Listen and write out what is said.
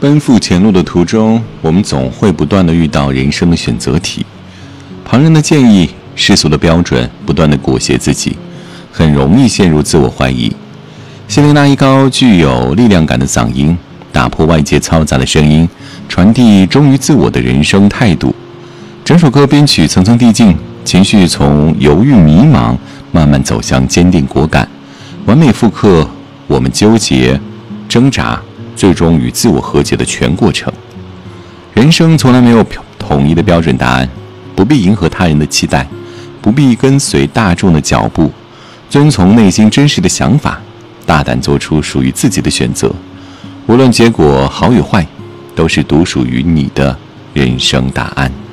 奔赴前路的途中，我们总会不断地遇到人生的选择题，旁人的建议、世俗的标准不断地裹挟自己，很容易陷入自我怀疑。谢琳娜一高具有力量感的嗓音，打破外界嘈杂的声音，传递忠于自我的人生态度。整首歌编曲层层递进，情绪从犹豫迷茫慢慢走向坚定果敢，完美复刻我们纠结、挣扎，最终与自我和解的全过程。人生从来没有统一的标准答案，不必迎合他人的期待，不必跟随大众的脚步，遵从内心真实的想法，大胆做出属于自己的选择。无论结果好与坏，都是独属于你的人生答案。